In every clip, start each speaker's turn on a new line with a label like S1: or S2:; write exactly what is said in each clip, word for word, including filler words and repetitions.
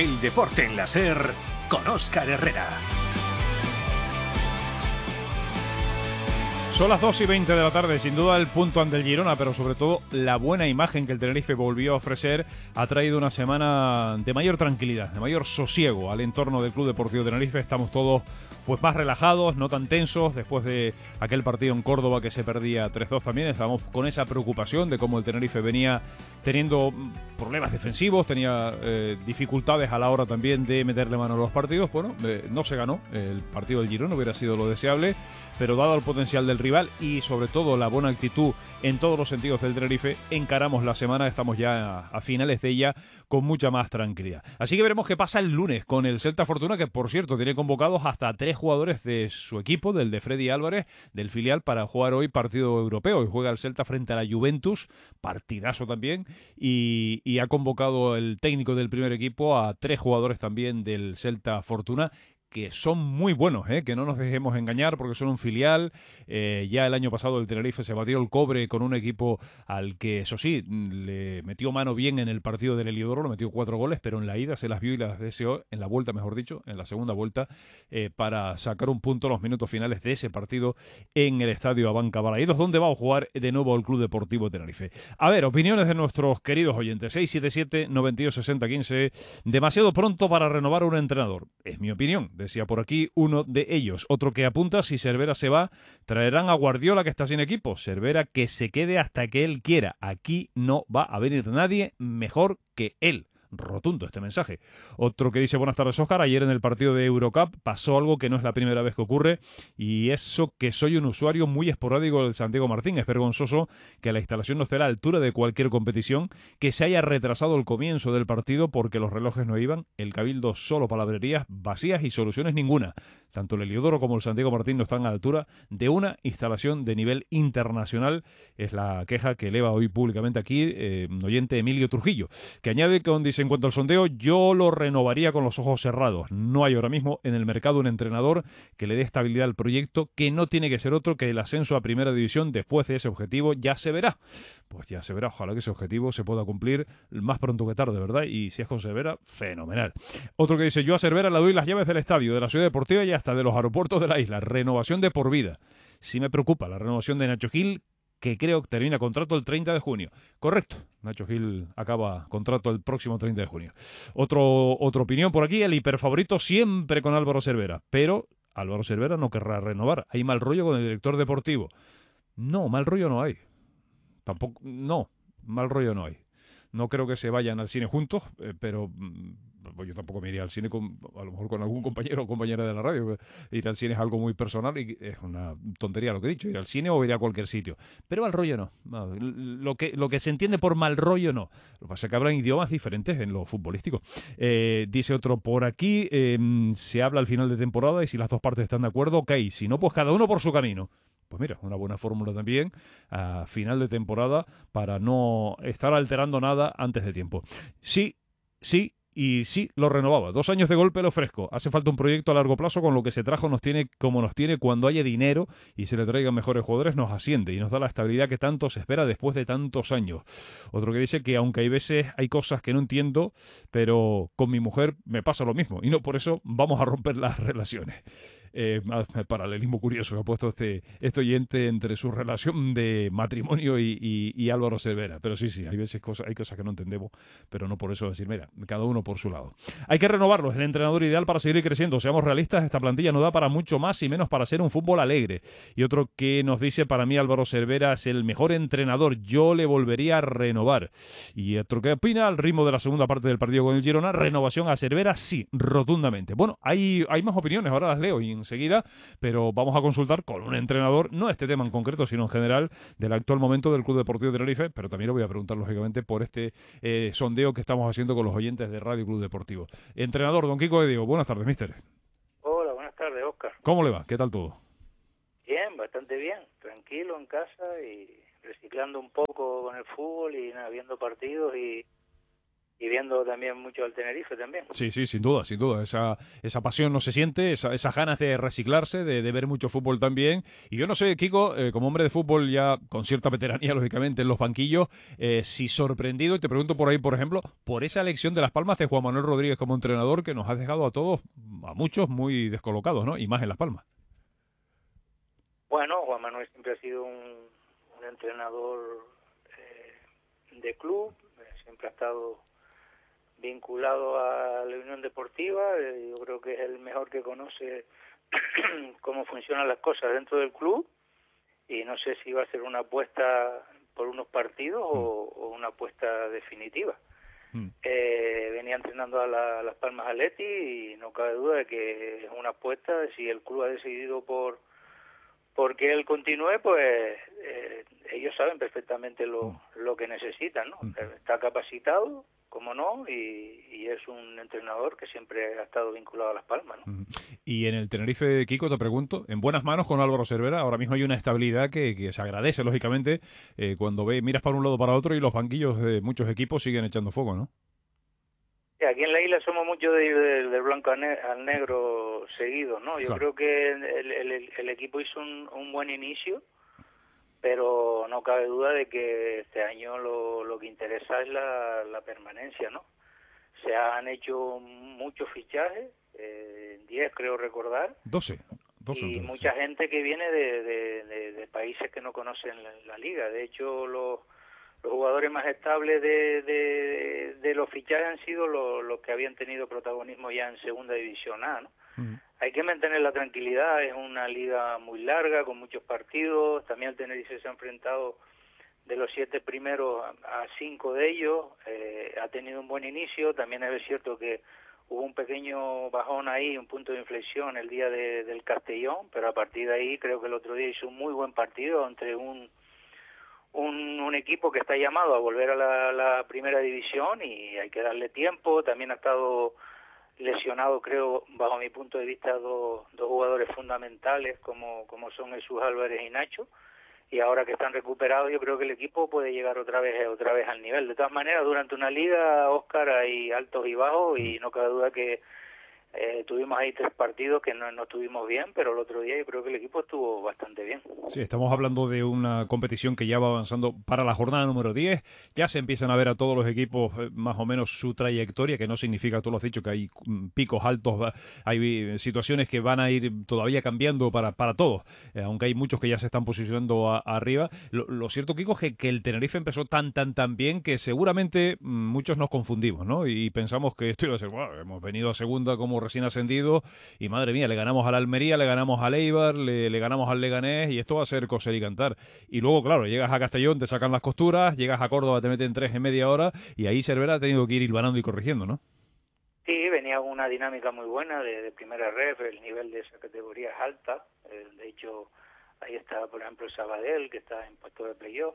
S1: El deporte en la SER con Óscar Herrera.
S2: Son las dos y veinte de la tarde, sin duda el punto ante el Girona, pero sobre todo la buena imagen que el Tenerife volvió a ofrecer ha traído una semana de mayor tranquilidad, de mayor sosiego al entorno del Club Deportivo Tenerife. Estamos todos pues más relajados, no tan tensos, después de aquel partido en Córdoba que se perdía tres dos también. Estábamos con esa preocupación de cómo el Tenerife venía teniendo problemas defensivos, tenía eh, dificultades a la hora también de meterle mano a los partidos. Bueno, eh, no se ganó el partido del Girona, hubiera sido lo deseable, pero dado el potencial del rival y sobre todo la buena actitud en todos los sentidos del Tenerife, encaramos la semana, estamos ya a, a finales de ella con mucha más tranquilidad. Así que veremos qué pasa el lunes con el Celta Fortuna, que por cierto tiene convocados hasta tres jugadores de su equipo, del de Freddy Álvarez, del filial, para jugar hoy partido europeo. Y juega el Celta frente a la Juventus, partidazo también, y, y ha convocado el técnico del primer equipo a tres jugadores también del Celta Fortuna, que son muy buenos, ¿eh? Que no nos dejemos engañar porque son un filial. Eh, ya el año pasado el Tenerife se batió el cobre con un equipo al que, eso sí, le metió mano bien en el partido del Heliodoro, le metió cuatro goles, pero en la ida se las vio y las deseó, en la vuelta mejor dicho, en la segunda vuelta, eh, para sacar un punto en los minutos finales de ese partido en el estadio Abanca Balaídos, donde va a jugar de nuevo el Club Deportivo Tenerife. A ver, opiniones de nuestros queridos oyentes. seis siete siete, nueve dos, seis cero uno cinco. Demasiado pronto para renovar un entrenador. Es mi opinión. Decía por aquí uno de ellos. Otro que apunta: si Cervera se va, traerán a Guardiola, que está sin equipo. Cervera que se quede hasta que él quiera. Aquí no va a venir nadie mejor que él. Rotundo este mensaje. Otro que dice: buenas tardes, Óscar. Ayer en el partido de Eurocup pasó algo que no es la primera vez que ocurre, y eso que soy un usuario muy esporádico del Santiago Martín. Es vergonzoso que la instalación no esté a la altura de cualquier competición, que se haya retrasado el comienzo del partido porque los relojes no iban, el Cabildo solo palabrerías vacías y soluciones ninguna. Tanto el Heliodoro como el Santiago Martín no están a la altura de una instalación de nivel internacional. Es la queja que eleva hoy públicamente aquí eh, un oyente, Emilio Trujillo, que añade que, dice: en cuanto al sondeo, yo lo renovaría con los ojos cerrados. No hay ahora mismo en el mercado un entrenador que le dé estabilidad al proyecto, que no tiene que ser otro que el ascenso a Primera División. Después de ese objetivo ya se verá. Pues ya se verá. Ojalá que ese objetivo se pueda cumplir más pronto que tarde, ¿verdad? Y si es con Cervera, fenomenal. Otro que dice: yo a Cervera le doy las llaves del estadio, de la ciudad deportiva y hasta de los aeropuertos de la isla. Renovación de por vida. Sí me preocupa la renovación de Nacho Gil, que creo que termina contrato el treinta de junio. Correcto, Nacho Gil acaba contrato el próximo treinta de junio. Otro, otra opinión por aquí: el hiperfavorito siempre con Álvaro Cervera, pero Álvaro Cervera no querrá renovar. Hay mal rollo con el director deportivo. No, mal rollo no hay. Tampoco, no, mal rollo no hay. No creo que se vayan al cine juntos, eh, pero pues yo tampoco me iría al cine con, a lo mejor con algún compañero o compañera de la radio. Ir al cine es algo muy personal y es una tontería lo que he dicho, ir al cine o ir a cualquier sitio. Pero mal rollo no. no lo, que, lo que se entiende por mal rollo no. Lo que pasa es que hablan idiomas diferentes en lo futbolístico. Eh, dice otro por aquí: eh, se habla al final de temporada y si las dos partes están de acuerdo, ok. Si no, pues cada uno por su camino. Pues mira, una buena fórmula también a final de temporada para no estar alterando nada antes de tiempo. Sí, sí y sí, lo renovaba. Dos años de golpe lo ofrezco. Hace falta un proyecto a largo plazo. Con lo que se trajo nos tiene como nos tiene. Cuando haya dinero y se le traigan mejores jugadores, nos asciende y nos da la estabilidad que tanto se espera después de tantos años. Otro que dice que aunque hay veces hay cosas que no entiendo, pero con mi mujer me pasa lo mismo y no por eso vamos a romper las relaciones. Eh, paralelismo curioso que ha puesto este, este oyente entre su relación de matrimonio y, y, y Álvaro Cervera. Pero sí, sí, hay veces cosas, hay cosas que no entendemos, pero no por eso decir, mira, cada uno por su lado. Hay que renovarlo, es el entrenador ideal para seguir creciendo. Seamos realistas, esta plantilla no da para mucho más y menos para ser un fútbol alegre. Y otro que nos dice: para mí Álvaro Cervera es el mejor entrenador, yo le volvería a renovar. Y otro que opina: al ritmo de la segunda parte del partido con el Girona, renovación a Cervera, sí, rotundamente. Bueno, hay, hay más opiniones, ahora las leo y enseguida, pero vamos a consultar con un entrenador, no este tema en concreto, sino en general, del actual momento del Club Deportivo Tenerife, pero también lo voy a preguntar, lógicamente, por este eh, sondeo que estamos haciendo con los oyentes de Radio Club Deportivo. Entrenador, don Kiko de Diego, buenas tardes, mister.
S3: Hola, buenas tardes, Óscar.
S2: ¿Cómo le va? ¿Qué tal todo?
S3: Bien, bastante bien, tranquilo en casa y reciclando un poco con el fútbol y nada, viendo partidos y, y queriendo también mucho al Tenerife también.
S2: Sí, sí, sin duda, sin duda. Esa, esa pasión no se siente, esa, esas ganas de reciclarse, de, de ver mucho fútbol también. Y yo no sé, Kiko, eh, como hombre de fútbol ya con cierta veteranía, lógicamente, en los banquillos, eh, si sorprendido, y te pregunto por ahí, por ejemplo, por esa elección de Las Palmas de Juan Manuel Rodríguez como entrenador que nos ha dejado a todos, a muchos, muy descolocados, ¿no? Y más en Las Palmas.
S3: Bueno, Juan Manuel siempre ha sido un, un entrenador eh, de club, eh, siempre ha estado vinculado a la Unión Deportiva, eh, yo creo que es el mejor que conoce cómo funcionan las cosas dentro del club, y no sé si va a ser una apuesta por unos partidos mm. o, o una apuesta definitiva. Mm. Eh, venía entrenando a, la, a Las Palmas Athletic y no cabe duda de que es una apuesta. Si el club ha decidido por porque él continúe, pues eh, ellos saben perfectamente lo, mm. lo que necesitan, ¿no? Mm. Está capacitado, como no, y, y es un entrenador que siempre ha estado vinculado a Las Palmas, ¿no? Mm.
S2: Y en el Tenerife, Kiko, te pregunto, en buenas manos con Álvaro Cervera, ahora mismo hay una estabilidad que, que se agradece, lógicamente, eh, cuando ve, miras para un lado para otro y los banquillos de muchos equipos siguen echando fuego, ¿no?
S3: Sí, aquí en la isla somos muchos de ir del, del blanco al, ne al negro seguidos, ¿no? Yo claro. creo que el, el, el equipo hizo un, un buen inicio, pero no cabe duda de que este año lo, lo que interesa es la, la permanencia, ¿no? Se han hecho muchos fichajes, eh, diez creo recordar.
S2: doce. doce
S3: y
S2: entonces,
S3: mucha
S2: sí.
S3: gente que viene de, de, de, de países que no conocen la, la liga. De hecho, los, los jugadores más estables de, de, de los fichajes han sido los, los que habían tenido protagonismo ya en Segunda División A, ¿no? Uh-huh. Hay que mantener la tranquilidad, es una liga muy larga, con muchos partidos. También el Tenerife se ha enfrentado de los siete primeros a, a cinco de ellos, eh, ha tenido un buen inicio. También es cierto que hubo un pequeño bajón ahí, un punto de inflexión el día de, del Castellón, pero a partir de ahí creo que el otro día hizo un muy buen partido entre un un, un equipo que está llamado a volver a la, la primera división y hay que darle tiempo. También ha estado lesionado, creo, bajo mi punto de vista, dos, dos jugadores fundamentales como, como son Jesús Álvarez y Nacho, y ahora que están recuperados yo creo que el equipo puede llegar otra vez otra vez al nivel. De todas maneras, durante una liga, Óscar, hay altos y bajos y no cabe duda que eh, tuvimos ahí tres partidos que no, no estuvimos bien, pero el otro día yo creo que el equipo estuvo bastante bien.
S2: Sí, estamos hablando de una competición que ya va avanzando para la jornada número diez. Ya se empiezan a ver a todos los equipos eh, más o menos su trayectoria, que no significa, tú lo has dicho, que hay picos altos, hay situaciones que van a ir todavía cambiando para, para todos, eh, aunque hay muchos que ya se están posicionando a, a arriba. Lo, lo cierto, Kiko, es que, que el Tenerife empezó tan, tan, tan bien que seguramente mmm, muchos nos confundimos, ¿no? Y pensamos que esto iba a ser, bueno, hemos venido a segunda como recién ascendido y madre mía, le ganamos a la Almería, le ganamos al Eibar, le, le ganamos al Leganés y esto va a ser coser y cantar. Y luego, claro, llegas a Castellón, te sacan las costuras, llegas a Córdoba, te meten tres en media hora y ahí Cervera ha tenido que ir hilvanando y corrigiendo, ¿no?
S3: Sí, venía una dinámica muy buena de, de primera ref, el nivel de esa categoría es alta, eh, de hecho ahí está, por ejemplo, el Sabadell, que está en puesto de playoff.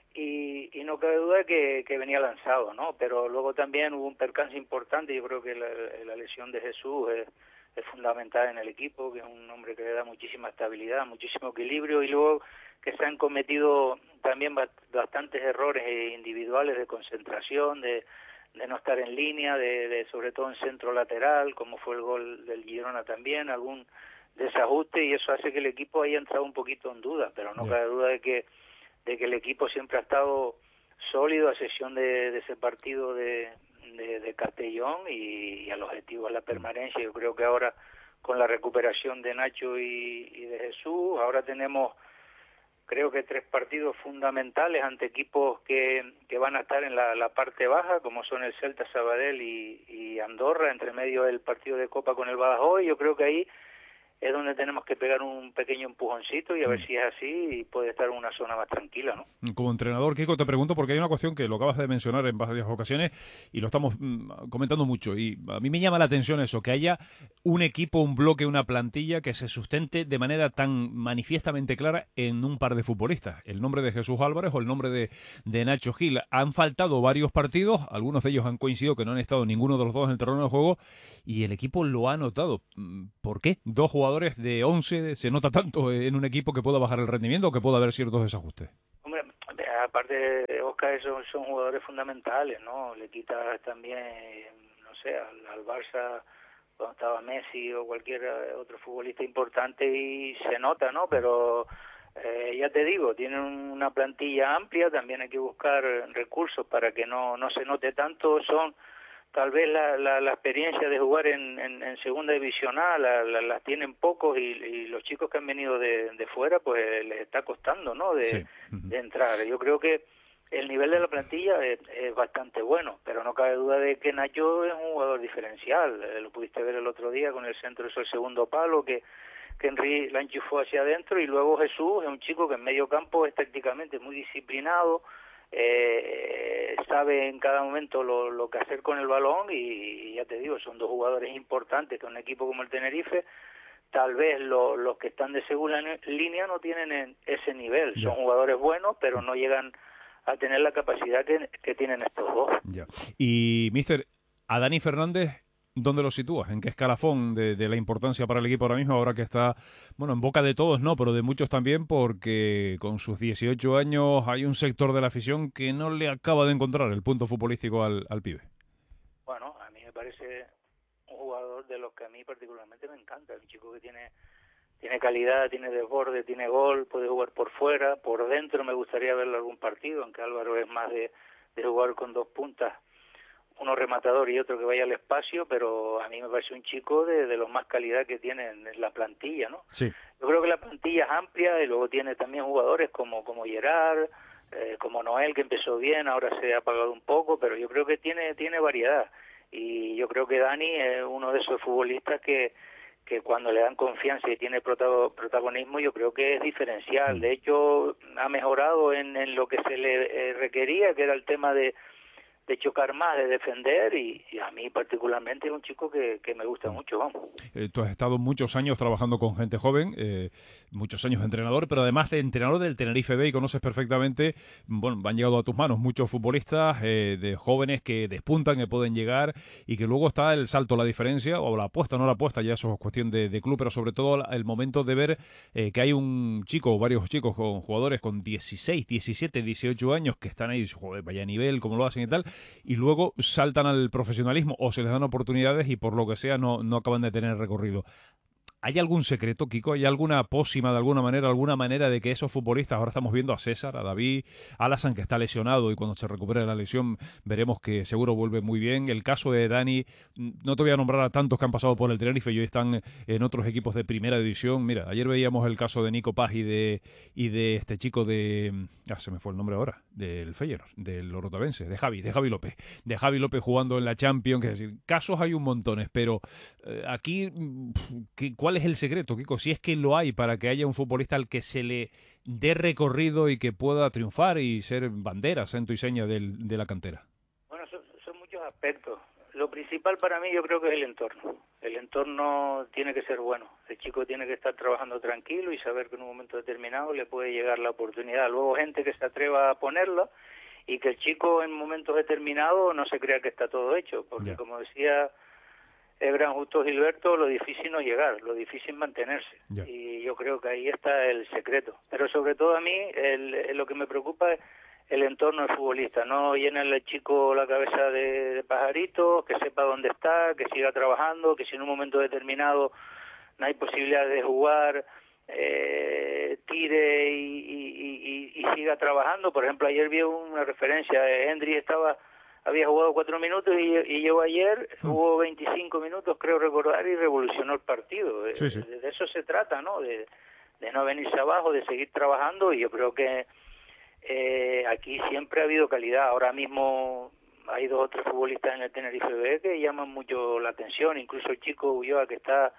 S3: Y, y no cabe duda que, que venía lanzado, ¿no? Pero luego también hubo un percance importante. Yo creo que la, la lesión de Jesús es, es fundamental en el equipo, que es un hombre que le da muchísima estabilidad, muchísimo equilibrio, y luego que se han cometido también bastantes errores individuales de concentración, de, de no estar en línea, de, de sobre todo en centro lateral, como fue el gol del Girona también, algún desajuste, y eso hace que el equipo haya entrado un poquito en duda, pero no yeah. cabe duda de que de que el equipo siempre ha estado sólido a excepción de, de ese partido de, de, de Castellón y, y al objetivo es la permanencia. Yo creo que ahora con la recuperación de Nacho y, y de Jesús, ahora tenemos creo que tres partidos fundamentales ante equipos que, que van a estar en la, la parte baja, como son el Celta, Sabadell y, y Andorra, entre medio del partido de Copa con el Badajoz, y yo creo que ahí es donde tenemos que pegar un pequeño empujoncito y a ver si es así y puede estar en una zona más tranquila, ¿no?
S2: Como entrenador, Kiko, te pregunto porque hay una cuestión que lo acabas de mencionar en varias ocasiones y lo estamos mm, comentando mucho, y a mí me llama la atención eso, que haya un equipo, un bloque, una plantilla que se sustente de manera tan manifiestamente clara en un par de futbolistas. El nombre de Jesús Álvarez o el nombre de, de Nacho Gil. Han faltado varios partidos, algunos de ellos han coincidido que no han estado ninguno de los dos en el terreno de juego y el equipo lo ha notado. ¿Por qué? Dos jugadores de once se nota tanto en un equipo que pueda bajar el rendimiento o que pueda haber ciertos desajustes.
S3: Hombre, a, aparte de Óscar, son, son jugadores fundamentales, ¿no? Le quitas también, no sé, al, al Barça cuando estaba Messi o cualquier otro futbolista importante y se nota, ¿no? Pero eh, ya te digo, tienen una plantilla amplia, también hay que buscar recursos para que no, no se note tanto. Son tal vez la, la, la experiencia de jugar en, en, en segunda división A la, la, la tienen pocos y, y los chicos que han venido de, de fuera pues les está costando, ¿no? De,
S2: sí. uh-huh.
S3: de entrar. Yo creo que el nivel de la plantilla es, es bastante bueno, pero no cabe duda de que Nacho es un jugador diferencial. Eh, lo pudiste ver el otro día con el centro, eso el segundo palo, que, que Henry la enchufó hacia adentro, y luego Jesús es un chico que en medio campo es tácticamente muy disciplinado, eh, sabe en cada momento lo, lo que hacer con el balón, y, y ya te digo, son dos jugadores importantes que un equipo como el Tenerife, tal vez lo, los que están de segunda línea no tienen en ese nivel.
S2: Ya.
S3: Son jugadores buenos, pero no llegan a tener la capacidad que, que tienen estos dos.
S2: Ya. Y, mister, a Dani Fernández, ¿dónde lo sitúas? ¿En qué escalafón de, de la importancia para el equipo ahora mismo, ahora que está, bueno, en boca de todos, no, pero de muchos también, porque con sus dieciocho años hay un sector de la afición que no le acaba de encontrar el punto futbolístico al, al pibe?
S3: Bueno, a mí me parece un jugador de los que a mí particularmente me encanta, un chico que tiene tiene calidad, tiene desborde, tiene gol, puede jugar por fuera, por dentro me gustaría verlo algún partido, aunque Álvaro es más de, de jugar con dos puntas, uno rematador y otro que vaya al espacio, pero a mí me parece un chico de, de los más calidad que tiene en la plantilla, ¿no?
S2: Sí.
S3: Yo creo que la plantilla es amplia y luego tiene también jugadores como, como Gerard, eh, como Noel, que empezó bien, ahora se ha apagado un poco, pero yo creo que tiene, tiene variedad, y yo creo que Dani es uno de esos futbolistas que que cuando le dan confianza y tiene protagonismo, yo creo que es diferencial. De hecho, ha mejorado en, en lo que se le eh, requería, que era el tema de, de chocar más, de defender, y, y a mí particularmente es un chico que, que me gusta mucho, vamos.
S2: Eh, tú has estado muchos años trabajando con gente joven, eh, muchos años de entrenador, pero además de entrenador del Tenerife B, y conoces perfectamente, bueno, han llegado a tus manos muchos futbolistas eh, de jóvenes que despuntan, que pueden llegar, y que luego está el salto, la diferencia, o la apuesta, no la apuesta, ya eso es cuestión de, de club, pero sobre todo el momento de ver eh, que hay un chico, o varios chicos con jugadores con dieciséis, diecisiete, dieciocho años que están ahí, joder, vaya nivel, cómo lo hacen y tal, y luego saltan al profesionalismo o se les dan oportunidades y por lo que sea no, no acaban de tener recorrido. ¿Hay algún secreto, Kiko? ¿Hay alguna pócima de alguna manera, alguna manera de que esos futbolistas, ahora estamos viendo a César, a David, a Alasan, que está lesionado y cuando se recupere de la lesión veremos que seguro vuelve muy bien? El caso de Dani, no te voy a nombrar a tantos que han pasado por el Tenerife y hoy están en otros equipos de primera división. Mira, ayer veíamos el caso de Nico Paz y de, y de este chico de... Ah, se me fue el nombre ahora, del Feyenoord, del Orotavense, de Javi, de Javi López. De Javi López jugando en la Champions, es decir, casos hay un montones, pero eh, aquí, ¿cuál es el secreto, Kiko? Si es que lo hay, para que haya un futbolista al que se le dé recorrido y que pueda triunfar y ser bandera, santo y seña del, de la cantera.
S3: Bueno, son, son muchos aspectos. Lo principal para mí yo creo que es el entorno. El entorno tiene que ser bueno. El chico tiene que estar trabajando tranquilo y saber que en un momento determinado le puede llegar la oportunidad. Luego gente que se atreva a ponerla y que el chico en momentos determinados no se crea que está todo hecho. Porque, yeah, como decía el gran Justo Gilberto, lo difícil no es llegar, lo difícil es mantenerse. Yeah. Y yo creo que ahí está el secreto. Pero sobre todo a mí el, lo que me preocupa es el entorno del futbolista. No llena el chico la cabeza de, de pajaritos, que sepa dónde está, que siga trabajando, que si en un momento determinado no hay posibilidad de jugar, eh, tire y, y, y, y siga trabajando. Por ejemplo, ayer vi una referencia, Hendry estaba... había jugado cuatro minutos y, y yo ayer hmm. jugó veinticinco minutos, creo recordar, y revolucionó el partido. Sí, sí. De, de eso se trata, ¿no? De, de no venirse abajo, de seguir trabajando, y yo creo que eh, aquí siempre ha habido calidad. Ahora mismo hay dos o tres futbolistas en el Tenerife B que llaman mucho la atención, incluso el chico Ulloa, que está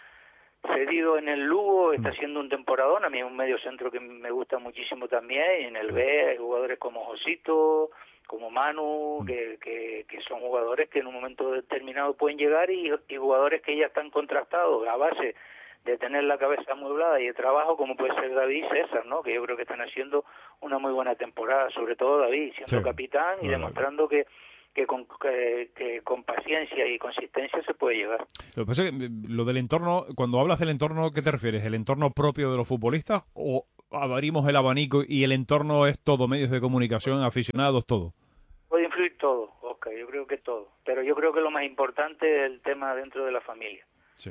S3: cedido en el Lugo, está haciendo un temporadón. A mí es un medio centro que me gusta muchísimo también, y en el B hay jugadores como Josito, como Manu, que, que, que son jugadores que en un momento determinado pueden llegar, y, y jugadores que ya están contrastados a base de tener la cabeza amueblada y de trabajo, como puede ser David y César, ¿no? Que yo creo que están haciendo una muy buena temporada, sobre todo David, siendo sí. capitán y bueno, demostrando que Que con, que, que con paciencia y consistencia se puede llegar.
S2: Lo que pasa es que lo del entorno, cuando hablas del entorno, ¿qué te refieres? ¿El entorno propio de los futbolistas o abrimos el abanico y el entorno es todo, medios de comunicación, aficionados, todo.
S3: Puede influir todo, Oscar, yo creo que todo. Pero yo creo que lo más importante es el tema dentro de la familia.
S2: Sí.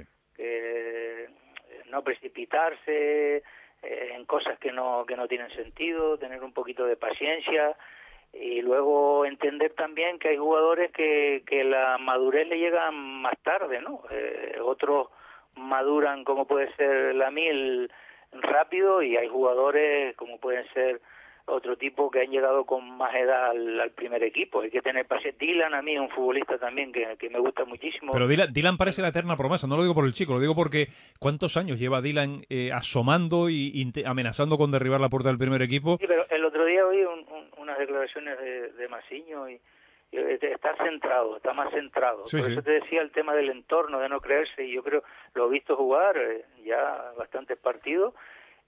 S3: Que no precipitarse eh, en cosas que no, que no tienen sentido, tener un poquito de paciencia y luego entender también que hay jugadores que, que la madurez le llega más tarde, ¿no? Eh, otros maduran, como puede ser la mil, rápido, y hay jugadores como pueden ser otro tipo que han llegado con más edad al, al primer equipo. Hay que tener paciencia. Dylan a mí es un futbolista también que, que me gusta muchísimo.
S2: Pero Dylan, Dylan parece la eterna promesa, no lo digo por el chico, lo digo porque ¿cuántos años lleva Dylan eh, asomando y, y amenazando con derribar la puerta del primer equipo?
S3: Sí, pero el otro día oí un, un, unas declaraciones de, de Masiño y, y está centrado, está más centrado.
S2: Sí,
S3: por
S2: sí.
S3: eso te decía el tema del entorno, de no creerse, y yo creo, lo he visto jugar eh, ya bastantes partidos,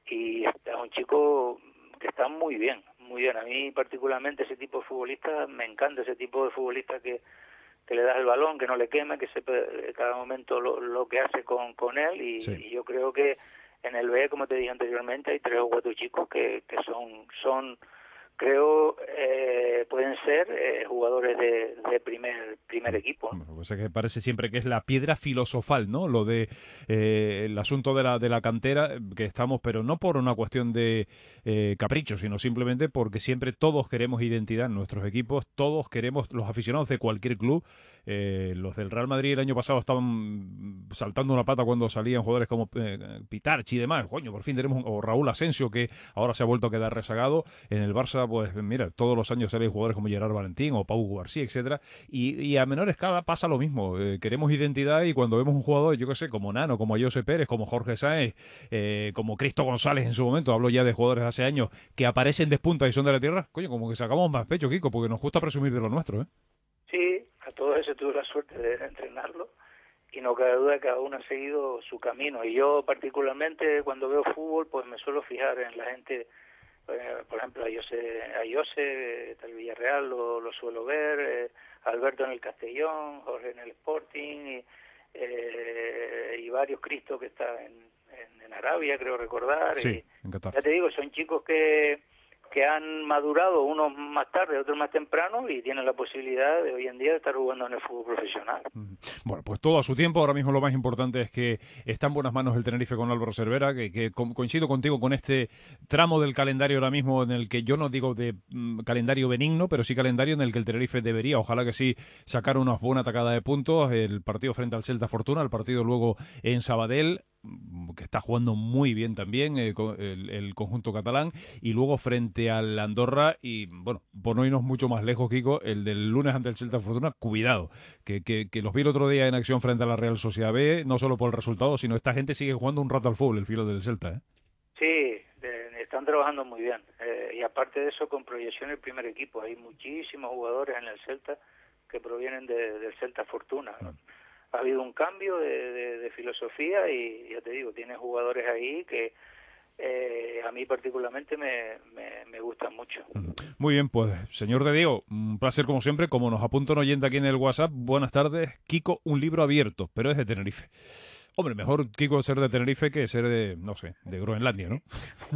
S3: y es un chico que está muy bien, muy bien. A mí particularmente ese tipo de futbolista, me encanta ese tipo de futbolista que, que le das el balón, que no le quema, que sepe cada momento lo, lo que hace con, con él, y,
S2: Sí.
S3: y yo creo que en el B, como te dije anteriormente, hay tres o cuatro chicos que, que son, son creo, eh, pueden ser eh, jugadores de, de primer primer equipo.
S2: Bueno, pues es que parece siempre que es la piedra filosofal, ¿no? Lo de eh, el asunto de la de la cantera, que estamos, pero no por una cuestión de eh, capricho, sino simplemente porque siempre todos queremos identidad en nuestros equipos, todos queremos, los aficionados de cualquier club, eh, los del Real Madrid el año pasado estaban saltando una pata cuando salían jugadores como eh, Pitarchi y demás, coño, por fin tenemos, o Raúl Asensio, que ahora se ha vuelto a quedar rezagado. En el Barça, pues mira, todos los años salen jugadores como Gerard Valentín o Pau García, etcétera, y, y a menor escala pasa lo mismo. Eh, queremos identidad, y cuando vemos un jugador, yo qué sé, como Nano, como José Pérez, como Jorge Sáenz, eh, como Cristo González en su momento, hablo ya de jugadores de hace años, que aparecen de punta y son de la tierra, coño, como que sacamos más pecho, Kiko, porque nos gusta presumir de lo nuestro, ¿eh?
S3: Sí, a todos eso tuve la suerte de entrenarlo, y no cabe duda que cada uno ha seguido su camino. Y yo particularmente cuando veo fútbol, pues me suelo fijar en la gente. Eh, por ejemplo, a José, a José tal Villarreal lo, lo suelo ver, eh, Alberto en el Castellón, Jorge en el Sporting, y, eh, y varios, Cristo que está en, en, en Arabia, creo recordar.
S2: Sí,
S3: y,
S2: en Qatar.
S3: ya te digo, son chicos que, que han madurado, unos más tarde, otros más temprano, y tienen la posibilidad de hoy en día de estar jugando en el fútbol profesional.
S2: Bueno, pues todo a su tiempo. Ahora mismo lo más importante es que está en buenas manos el Tenerife con Álvaro Cervera, que, que co coincido contigo con este tramo del calendario ahora mismo en el que yo no digo de mm, calendario benigno, pero sí calendario en el que el Tenerife debería, ojalá que sí, sacar una buena tacada de puntos. El partido frente al Celta Fortuna, el partido luego en Sabadell, que está jugando muy bien también eh, el, el conjunto catalán, y luego frente al Andorra, y bueno, por no irnos mucho más lejos, Kiko, el del lunes ante el Celta Fortuna, cuidado, que, que, que los vi el otro día en acción frente a la Real Sociedad B, no solo por el resultado, sino esta gente sigue jugando un rato al fútbol, el filo del Celta, ¿eh?
S3: Sí, de, están trabajando muy bien, eh, y aparte de eso, con proyección en el primer equipo. Hay muchísimos jugadores en el Celta que provienen de, del Celta Fortuna, ¿no? Ha habido un cambio de, de, de filosofía, y ya te digo, tiene jugadores ahí que eh, a mí particularmente me, me, me gustan mucho.
S2: Muy bien, pues señor de Diego, un placer como siempre. Como nos apunta un oyente aquí en el WhatsApp, buenas tardes, Kiko, un libro abierto, pero es de Tenerife. Hombre, mejor, Kiko, ser de Tenerife que ser de, no sé, de Groenlandia, ¿no?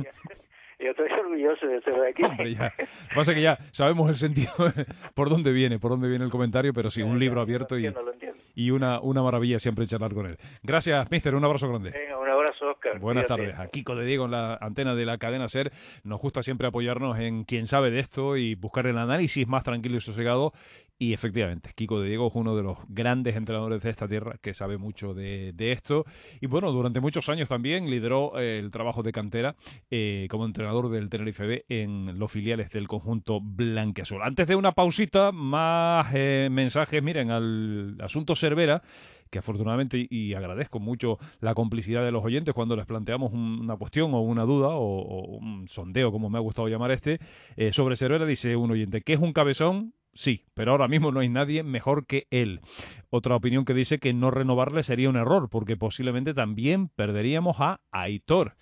S3: Yo estoy orgulloso de ser de aquí.
S2: Hombre, ya. Pasa que ya sabemos el sentido por dónde viene, por dónde viene el comentario, pero sí, un libro abierto,
S3: lo entiendo, lo entiendo.
S2: y, y una, una maravilla siempre charlar con él. Gracias, mister, un abrazo grande.
S3: Venga, un abrazo, Óscar.
S2: Buenas
S3: Cuídate.
S2: tardes. A Kiko de Diego en la antena de la cadena SER. Nos gusta siempre apoyarnos en quien sabe de esto y buscar el análisis más tranquilo y sosegado. Y efectivamente, Kiko de Diego es uno de los grandes entrenadores de esta tierra que sabe mucho de, de esto. Y bueno, durante muchos años también lideró eh, el trabajo de cantera eh, como entrenador del Tenerife B en los filiales del conjunto blanquiazul. Antes de una pausita, más eh, mensajes. Miren, al asunto Cervera, que afortunadamente, y agradezco mucho la complicidad de los oyentes cuando les planteamos un, una cuestión o una duda o, o un sondeo, como me ha gustado llamar este, eh, sobre Cervera. Dice un oyente, ¿que es un cabezón? Sí, pero ahora mismo no hay nadie mejor que él. Otra opinión que dice que no renovarle sería un error, porque posiblemente también perderíamos a Aitor.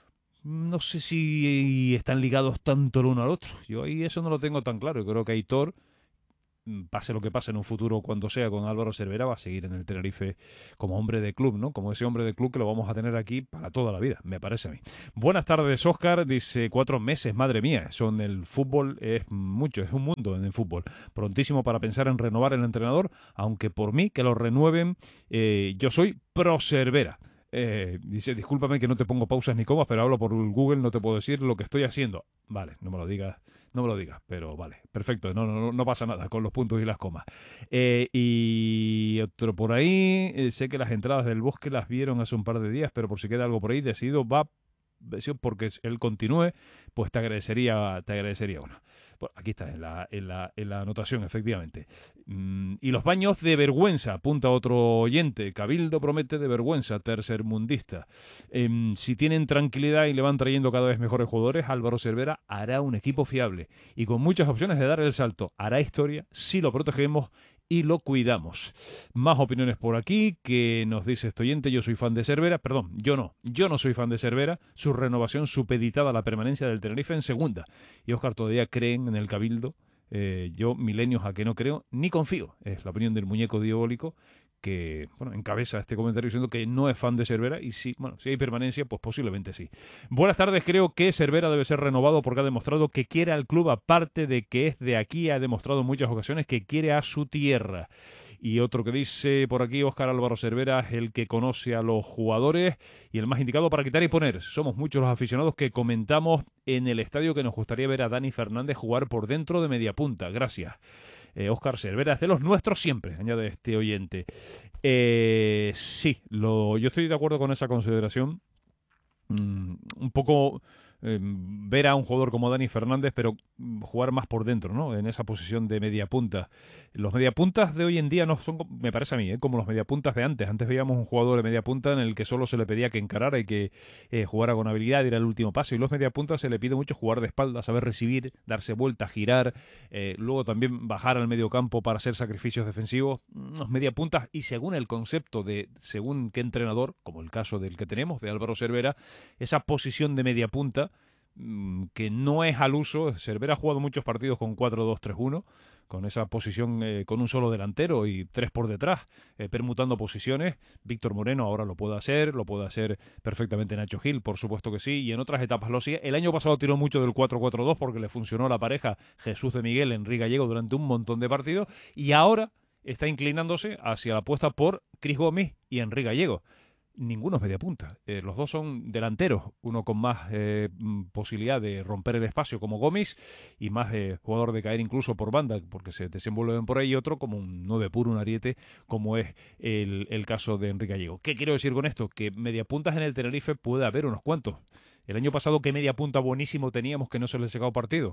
S2: No sé si están ligados tanto el uno al otro. Yo ahí eso no lo tengo tan claro. Yo creo que Aitor pase lo que pase en un futuro cuando sea con Álvaro Cervera, va a seguir en el Tenerife como hombre de club, ¿no? Como ese hombre de club que lo vamos a tener aquí para toda la vida, me parece a mí. Buenas tardes, Óscar. Dice, cuatro meses, madre mía, son el fútbol, es mucho, es un mundo en el fútbol. Prontísimo para pensar en renovar el entrenador, aunque por mí que lo renueven, eh, yo soy pro Cervera. Eh, dice, discúlpame que no te pongo pausas ni comas, pero hablo por Google, no te puedo decir lo que estoy haciendo. Vale, no me lo digas, no me lo digas, pero vale, perfecto, no, no, no pasa nada con los puntos y las comas. Eh, y otro por ahí, eh, sé que las entradas del Bosque las vieron hace un par de días, pero por si queda algo por ahí, decidido va porque él continúe, pues te agradecería, te agradecería una. Bueno, aquí está, en la, en la, en la anotación, efectivamente. Mm, y los baños de vergüenza, apunta otro oyente. Cabildo promete de vergüenza, tercermundista. Eh, si tienen tranquilidad y le van trayendo cada vez mejores jugadores, Álvaro Cervera hará un equipo fiable y con muchas opciones de dar el salto. Hará historia si lo protegemos y lo cuidamos. Más opiniones por aquí que nos dice este oyente. Yo soy fan de Cervera, perdón, yo no, yo no soy fan de Cervera. Su renovación supeditada a la permanencia del Tenerife en segunda. Y Óscar, todavía creen en el Cabildo. Eh, yo, milenios, a que no creo ni confío. Es la opinión del muñeco diabólico que, bueno, encabeza este comentario diciendo que no es fan de Cervera y sí, bueno, si hay permanencia, pues posiblemente sí. Buenas tardes, creo que Cervera debe ser renovado porque ha demostrado que quiere al club, aparte de que es de aquí, ha demostrado en muchas ocasiones que quiere a su tierra. Y otro que dice por aquí, Óscar, Álvaro Cervera es el que conoce a los jugadores y el más indicado para quitar y poner. Somos muchos los aficionados que comentamos en el estadio que nos gustaría ver a Dani Fernández jugar por dentro de media punta. Gracias. Eh, Óscar Cervera es de los nuestros siempre, añade este oyente. Eh, sí, lo, yo estoy de acuerdo con esa consideración. Mm, un poco eh, ver a un jugador como Dani Fernández, pero jugar más por dentro, ¿no? En esa posición de media punta. Los mediapuntas de hoy en día no son, me parece a mí, ¿eh? como los mediapuntas de antes. Antes veíamos un jugador de media punta en el que solo se le pedía que encarara y que eh, jugara con habilidad, diera el último paso. Y los mediapuntas se le pide mucho jugar de espaldas, saber recibir, darse vuelta, girar, eh, luego también bajar al medio campo para hacer sacrificios defensivos. Los mediapuntas, y según el concepto de según qué entrenador, como el caso del que tenemos, de Álvaro Cervera, esa posición de media punta que no es al uso. Cervera ha jugado muchos partidos con cuatro dos tres uno, con esa posición eh, con un solo delantero y tres por detrás, eh, permutando posiciones. Víctor Moreno ahora lo puede hacer, lo puede hacer perfectamente Nacho Gil, por supuesto que sí, y en otras etapas lo sigue. El año pasado tiró mucho del cuatro cuatro dos porque le funcionó la pareja Jesús de Miguel, Enrique Gallego durante un montón de partidos, y ahora está inclinándose hacia la apuesta por Cris Gómez y Enrique Gallego. Ninguno es media punta. Eh, los dos son delanteros, uno con más eh, posibilidad de romper el espacio como Gómez y más eh, jugador de caer incluso por banda porque se desenvuelven por ahí, y otro como un nueve puro, un ariete, como es el, el caso de Enrique Gallego. ¿Qué quiero decir con esto? Que media puntas en el Tenerife puede haber unos cuantos. El año pasado, ¿qué media punta buenísimo teníamos que no se le sacó partido?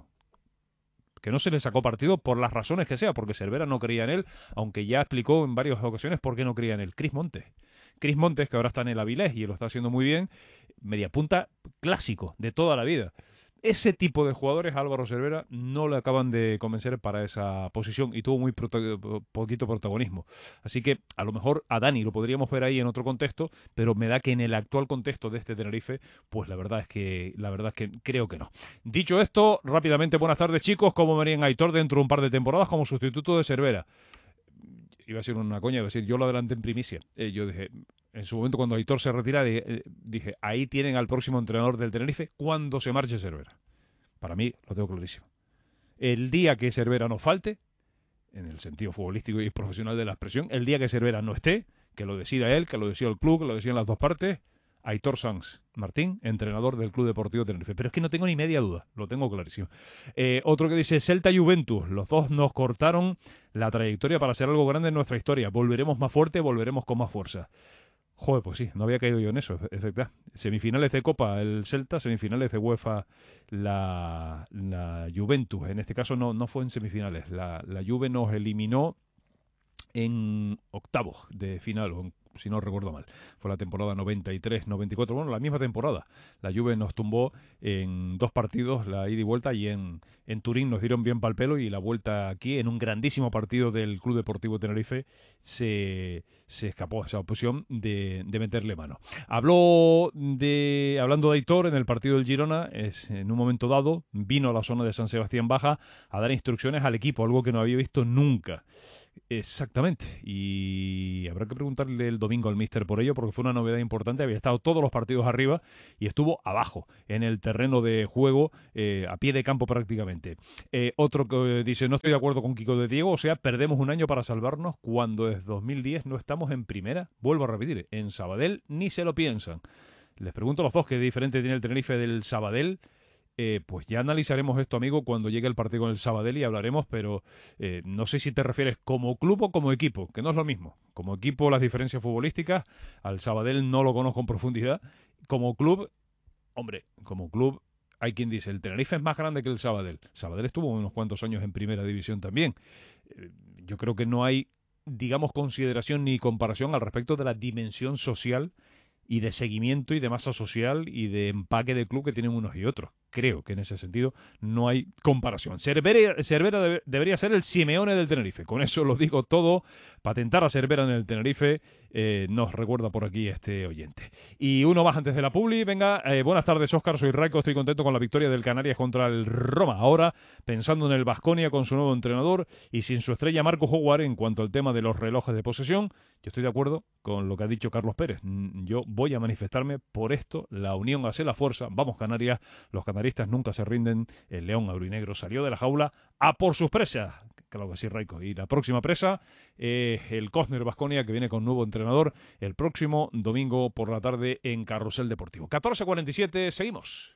S2: Que no se le sacó partido por las razones que sea, porque Cervera no creía en él, aunque ya explicó en varias ocasiones por qué no creía en él. Cris Montes. Cris Montes, que ahora está en el Avilés y lo está haciendo muy bien, media punta clásico de toda la vida. Ese tipo de jugadores a Álvaro Cervera no le acaban de convencer para esa posición y tuvo muy prota- poquito protagonismo. Así que a lo mejor a Dani lo podríamos ver ahí en otro contexto, pero me da que en el actual contexto de este Tenerife, pues la verdad es que la verdad es que creo que no. Dicho esto, rápidamente, buenas tardes, chicos. ¿Cómo verían a Aitor dentro de un par de temporadas como sustituto de Cervera? Iba a ser una coña, iba a decir, yo lo adelanté en primicia. Eh, yo dije, en su momento cuando Aitor se retira, dije, dije, ahí tienen al próximo entrenador del Tenerife cuando se marche Cervera. Para mí, lo tengo clarísimo. El día que Cervera no falte, en el sentido futbolístico y profesional de la expresión, el día que Cervera no esté, que lo decida él, que lo decida el club, que lo decidan las dos partes, Aitor Sanz Martín, entrenador del Club Deportivo Tenerife. Pero es que no tengo ni media duda, lo tengo clarísimo. Eh, otro que dice, Celta y Juventus, los dos nos cortaron la trayectoria para hacer algo grande en nuestra historia. Volveremos más fuerte, volveremos con más fuerza. Joder, pues sí, no había caído yo en eso, es verdad. Semifinales de Copa el Celta, semifinales de UEFA la, la Juventus. En este caso no, no fue en semifinales. La, la Juve nos eliminó en octavos de final, o en si no recuerdo mal. Fue la temporada noventa y tres noventa y cuatro, bueno, la misma temporada. La Juve nos tumbó en dos partidos, la ida y vuelta, y en, en Turín nos dieron bien pal pelo, y la vuelta aquí, en un grandísimo partido del Club Deportivo Tenerife, se, se escapó esa opción de, de meterle mano. Habló de, hablando de Aitor, en el partido del Girona, es, en un momento dado, vino a la zona de San Sebastián Baja a dar instrucciones al equipo, algo que no había visto nunca. Exactamente, y habrá que preguntarle el domingo al míster por ello, porque fue una novedad importante. Había estado todos los partidos arriba y estuvo abajo en el terreno de juego, eh, a pie de campo prácticamente. Eh, otro que dice: no estoy de acuerdo con Kiko de Diego, o sea, perdemos un año para salvarnos cuando desde dos mil diez no estamos en primera. Vuelvo a repetir, en Sabadell ni se lo piensan. Les pregunto a los dos qué diferente tiene el Tenerife del Sabadell. Eh, pues ya analizaremos esto, amigo, cuando llegue el partido con el Sabadell, y hablaremos, pero eh, no sé si te refieres como club o como equipo, que no es lo mismo. Como equipo, las diferencias futbolísticas, al Sabadell no lo conozco en profundidad. Como club, hombre, como club, hay quien dice, el Tenerife es más grande que el Sabadell. Sabadell estuvo unos cuantos años en primera división también. Eh, yo creo que no hay, digamos, consideración ni comparación al respecto de la dimensión social y de seguimiento y de masa social y de empaque de club que tienen unos y otros. Creo que en ese sentido no hay comparación. Cervera, Cervera debe, debería ser el Simeone del Tenerife. Con eso lo digo todo. Patentar a Cervera en el Tenerife, eh, nos recuerda por aquí este oyente. Y uno más antes de la publi. Venga, eh, buenas tardes, Óscar. Soy Raico. Estoy contento con la victoria del Canarias contra el Roma. Ahora, pensando en el Baskonia con su nuevo entrenador y sin su estrella Marco Howard en cuanto al tema de los relojes de posesión, yo estoy de acuerdo con lo que ha dicho Carlos Pérez. Yo voy a manifestarme por esto. La unión hace la fuerza. Vamos, Canarias. Los canarios nunca se rinden. El león aurinegro salió de la jaula a por sus presas. Claro que sí, Raico. Y la próxima presa, eh, el Cosner Baskonia, que viene con nuevo entrenador el próximo domingo por la tarde en Carrusel Deportivo. catorce cuarenta y siete, seguimos.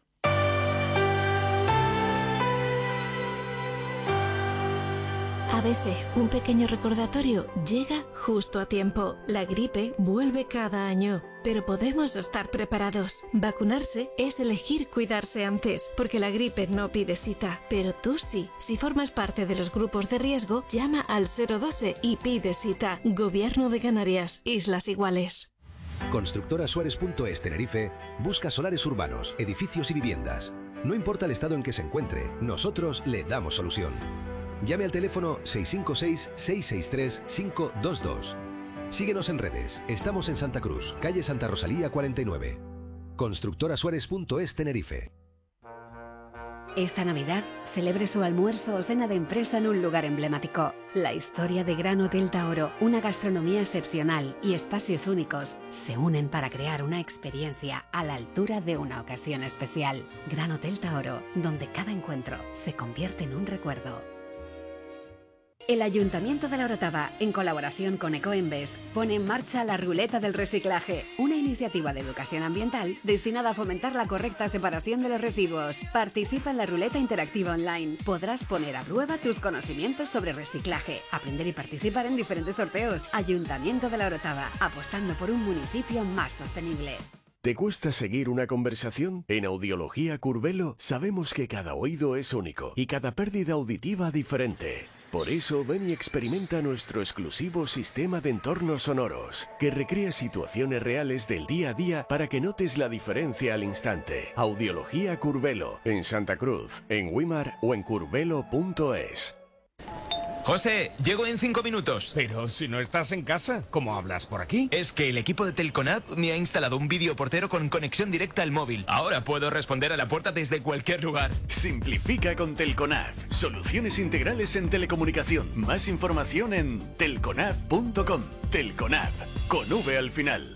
S4: A B C, un pequeño recordatorio, llega justo a tiempo. La gripe vuelve cada año, pero podemos estar preparados. Vacunarse es elegir cuidarse antes, porque la gripe no pide cita, pero tú sí. Si formas parte de los grupos de riesgo, llama al cero doce y pide cita. Gobierno de Canarias, Islas Iguales.
S5: Constructora Suárez punto es Tenerife busca solares urbanos, edificios y viviendas. No importa el estado en que se encuentre, nosotros le damos solución. Llame al teléfono seis cinco seis, seis seis tres, cinco dos dos. Síguenos en redes. Estamos en Santa Cruz, calle Santa Rosalía cuarenta y nueve. Constructora Suárez punto es Tenerife.
S6: Esta Navidad, celebre su almuerzo o cena de empresa en un lugar emblemático. La historia de Gran Hotel Taoro, una gastronomía excepcional y espacios únicos se unen para crear una experiencia a la altura de una ocasión especial. Gran Hotel Taoro, donde cada encuentro se convierte en un recuerdo. El Ayuntamiento de La Orotava, en colaboración con Ecoembes, pone en marcha la Ruleta del Reciclaje, una iniciativa de educación ambiental destinada a fomentar la correcta separación de los residuos. Participa en la ruleta interactiva online. Podrás poner a prueba tus conocimientos sobre reciclaje, aprender y participar en diferentes sorteos. Ayuntamiento de La Orotava, apostando por un municipio más sostenible.
S7: ¿Te cuesta seguir una conversación? En Audiología Curvelo sabemos que cada oído es único y cada pérdida auditiva diferente. Por eso ven y experimenta nuestro exclusivo sistema de entornos sonoros, que recrea situaciones reales del día a día para que notes la diferencia al instante. Audiología Curvelo, en Santa Cruz, en Wimar o en curvelo punto es.
S8: José, llego en cinco minutos.
S1: Pero si no estás en casa, ¿cómo hablas por aquí?
S8: Es que el equipo de Telconab me ha instalado un videoportero con conexión directa al móvil. Ahora puedo responder a la puerta desde cualquier lugar.
S7: Simplifica con Telconab. Soluciones integrales en telecomunicación. Más información en telconab punto com. Telconab, con V al final.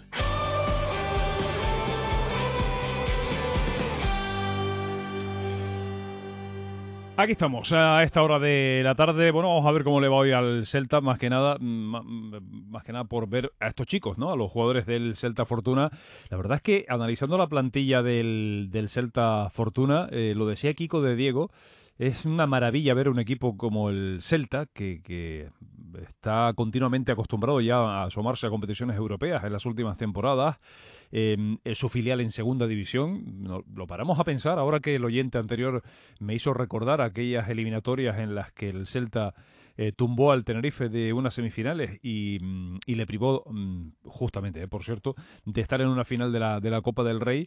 S2: Aquí estamos, a esta hora de la tarde. Bueno, vamos a ver cómo le va hoy al Celta, más que nada, más, más que nada por ver a estos chicos, ¿no? A los jugadores del Celta Fortuna. La verdad es que analizando la plantilla del, del Celta Fortuna, eh, lo decía Kiko de Diego, es una maravilla ver un equipo como el Celta, que, que está continuamente acostumbrado ya a asomarse a competiciones europeas en las últimas temporadas. Eh, su filial en segunda división, no, lo paramos a pensar ahora que el oyente anterior me hizo recordar aquellas eliminatorias en las que el Celta eh, tumbó al Tenerife de unas semifinales y, y le privó, justamente, eh, por cierto, de estar en una final de la, de la Copa del Rey.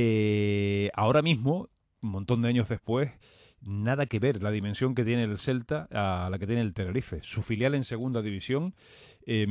S2: Eh, ahora mismo, un montón de años después, nada que ver la dimensión que tiene el Celta a la que tiene el Tenerife. Su filial en segunda división, eh,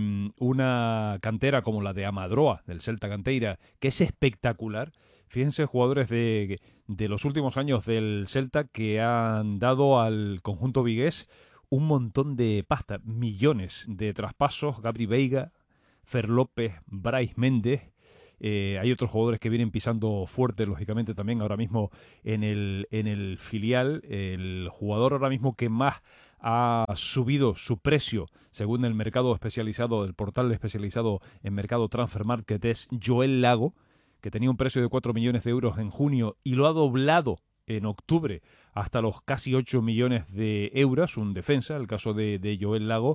S2: una cantera como la de Amadroa, del Celta Canteira, que es espectacular. Fíjense, jugadores de, de los últimos años del Celta que han dado al conjunto vigués un montón de pasta, millones de traspasos. Gabri Veiga, Fer López, Brais Méndez. Eh, hay otros jugadores que vienen pisando fuerte, lógicamente, también ahora mismo en el, en el filial. El jugador ahora mismo que más ha subido su precio, según el mercado especializado, el portal especializado en mercado Transfer Market, es Joel Lago, que tenía un precio de cuatro millones de euros en junio y lo ha doblado en octubre hasta los casi ocho millones de euros, un defensa, el caso de, de Joel Lago.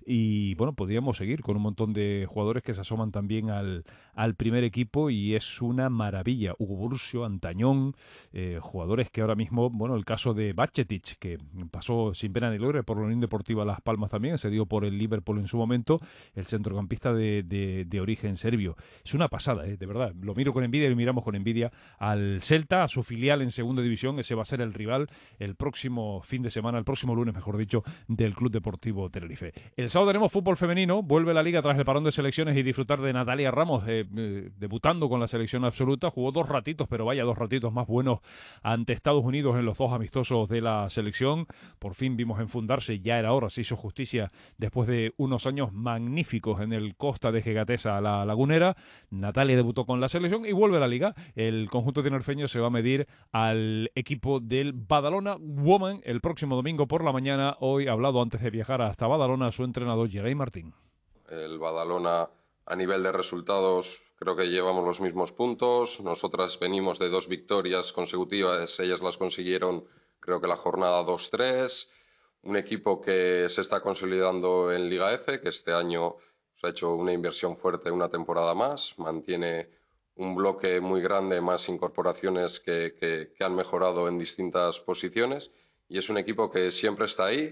S2: Y bueno, podríamos seguir con un montón de jugadores que se asoman también al, al primer equipo y es una maravilla. Hugo Burcio, Antañón, eh, jugadores que ahora mismo, bueno, el caso de Bacetic, que pasó sin pena ni gloria por la Unión Deportiva Las Palmas también, se dio por el Liverpool en su momento, el centrocampista de, de, de origen serbio. Es una pasada, eh, de verdad. Lo miro con envidia y lo miramos con envidia al Celta, a su filial en segunda división. Ese va a ser el rival el próximo fin de semana, el próximo lunes, mejor dicho, del Club Deportivo Tenerife. El sábado tenemos fútbol femenino, vuelve la liga tras el parón de selecciones y disfrutar de Natalia Ramos, eh, eh, debutando con la selección absoluta. Jugó dos ratitos, pero vaya dos ratitos más buenos ante Estados Unidos en los dos amistosos de la selección. Por fin vimos enfundarse, ya era hora, se hizo justicia después de unos años magníficos en el Costa de Gegatesa, la Lagunera. Natalia debutó con la selección y vuelve a la liga. El conjunto tinerfeño se va a medir al equipo del Badalona Woman el próximo domingo por la mañana. Hoy ha hablado, antes de viajar hasta Badalona, su entrenador Geray Martín.
S9: El Badalona, a nivel de resultados, creo que llevamos los mismos puntos. Nosotras venimos de dos victorias consecutivas, ellas las consiguieron, creo que la jornada dos tres. Un equipo que se está consolidando en Liga F, que este año se ha hecho una inversión fuerte una temporada más, mantiene un bloque muy grande, más incorporaciones que, que, que han mejorado en distintas posiciones, y es un equipo que siempre está ahí,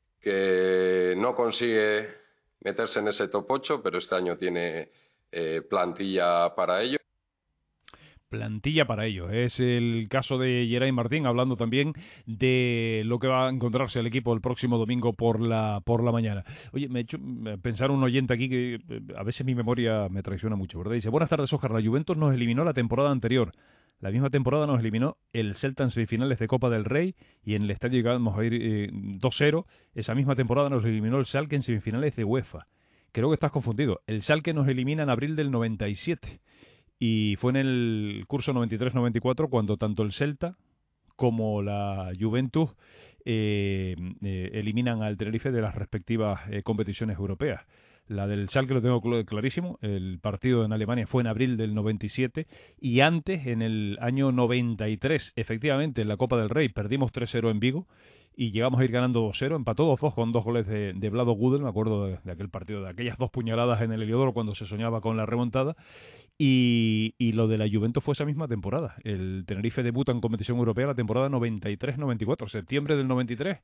S9: que no consigue meterse en ese top ocho, pero este año tiene eh, plantilla para ello.
S2: Plantilla para ello. Es el caso de Geray Martín, hablando también de lo que va a encontrarse el equipo el próximo domingo por la por la mañana. Oye, me he hecho pensar un oyente aquí que a veces mi memoria me traiciona mucho, ¿verdad? Dice: buenas tardes, Óscar. La Juventus nos eliminó la temporada anterior. La misma temporada nos eliminó el Celta en semifinales de Copa del Rey y en el estadio llegamos a ir eh, dos cero. Esa misma temporada nos eliminó el Schalke en semifinales de UEFA. Creo que estás confundido. El Schalke nos elimina en abril del noventa y siete. Y fue en el curso noventa y tres noventa y cuatro cuando tanto el Celta como la Juventus eh, eh, eliminan al Tenerife de las respectivas eh, competiciones europeas. La del Schalke lo tengo clarísimo. El partido en Alemania fue en abril del noventa y siete y antes, en el año noventa y tres, efectivamente, en la Copa del Rey perdimos tres cero en Vigo y llegamos a ir ganando dos cero, empató dos dos con dos goles de, de Vlado Gudel. Me acuerdo de, de aquel partido, de aquellas dos puñaladas en el Heliodoro cuando se soñaba con la remontada. Y, y lo de la Juventus fue esa misma temporada. El Tenerife debuta en competición europea la temporada noventa y tres noventa y cuatro, septiembre del noventa y tres,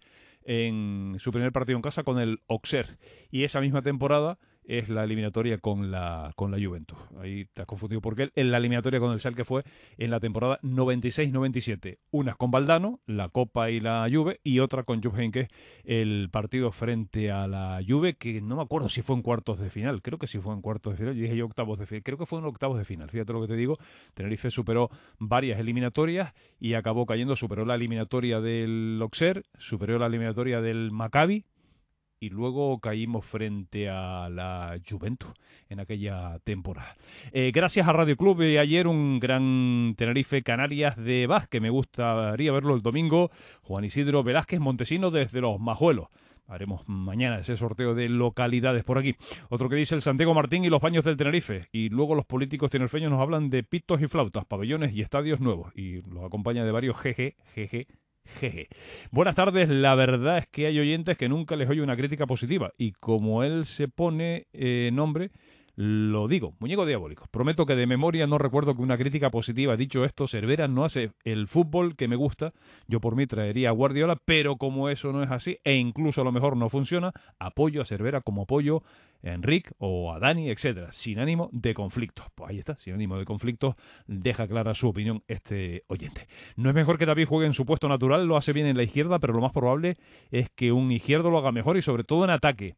S2: en su primer partido en casa con el Auxerre. Y esa misma temporada es la eliminatoria con la con la Juventus. Ahí te has confundido porque en la eliminatoria con el Schalke fue en la temporada noventa y seis noventa y siete. Una con Valdano, la Copa y la Juve, y otra con Jupp Heynckes, el partido frente a la Juve, que no me acuerdo si fue en cuartos de final. Creo que sí fue en cuartos de final. Yo dije yo octavos de final. Creo que fue en octavos de final. Fíjate lo que te digo. Tenerife superó varias eliminatorias y acabó cayendo. Superó la eliminatoria del Auxerre, superó la eliminatoria del Maccabi, y luego caímos frente a la Juventus en aquella temporada. Eh, gracias a Radio Club, eh, ayer un gran Tenerife Canarias de básquet. Me gustaría verlo el domingo. Juan Isidro Velázquez Montesino desde Los Majuelos. Haremos mañana ese sorteo de localidades por aquí. Otro que dice: el Santiago Martín y los baños del Tenerife. Y luego los políticos tinerfeños nos hablan de pitos y flautas, pabellones y estadios nuevos. Y los acompaña de varios jeje, jeje, jeje. Buenas tardes. La verdad es que hay oyentes que nunca les oye una crítica positiva. Y como él se pone eh, nombre, Lo digo, muñeco diabólico. Prometo que de memoria no recuerdo que una crítica positiva. Dicho esto, Cervera no hace el fútbol que me gusta. Yo por mí traería a Guardiola, pero como eso no es así, e incluso a lo mejor no funciona, apoyo a Cervera como apoyo a Enric o a Dani, etcétera, sin ánimo de conflicto. Pues ahí está, sin ánimo de conflicto, deja clara su opinión este oyente. No es mejor que David juegue en su puesto natural, lo hace bien en la izquierda, pero lo más probable es que un izquierdo lo haga mejor y sobre todo en ataque.